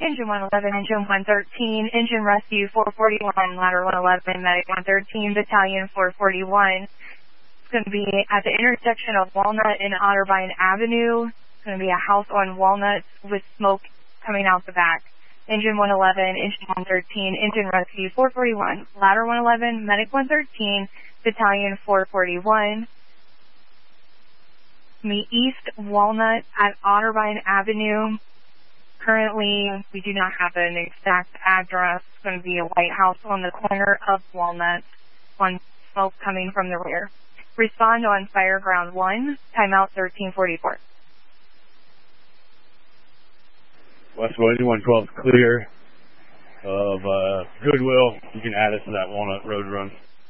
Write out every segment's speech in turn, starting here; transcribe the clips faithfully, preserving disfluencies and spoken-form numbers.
Engine one eleven, Engine one thirteen, Engine Rescue four forty-one, Ladder one eleven, Medic one thirteen, Battalion four forty-one. It's going to be at the intersection of Walnut and Otterbein Avenue. It's going to be a house on Walnut with smoke coming out the back. Engine one eleven, Engine one thirteen, Engine Rescue four forty-one, Ladder one eleven, Medic one thirteen, Battalion four forty-one. Meet East Walnut at Otterbein Avenue. Currently, we do not have an exact address. It's going to be a white house on the corner of Walnut, on smoke coming from the rear. Respond on Fireground one, timeout thirteen forty-four. Westwood eighty-one twelve is clear of uh, Goodwill. You can add us to that Walnut Road run.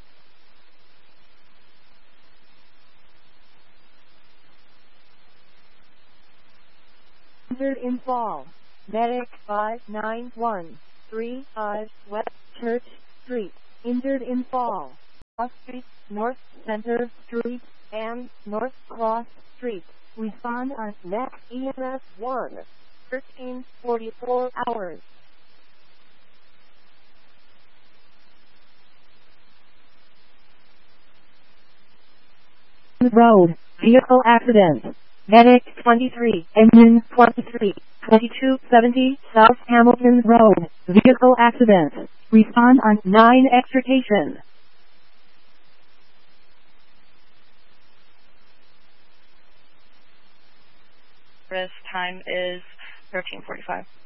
Injured in fall. Medic five nine one three five West Church Street. Injured in fall. Cross Street, North Center Street, and North Cross Street. Respond on next E M S one. thirteen forty-four hours. Road. Vehicle accident. Medic twenty-three, Engine twenty-three, twenty-two seventy South Hamilton Road. Vehicle accident. Respond on nine extrication. Time is thirteen forty-five.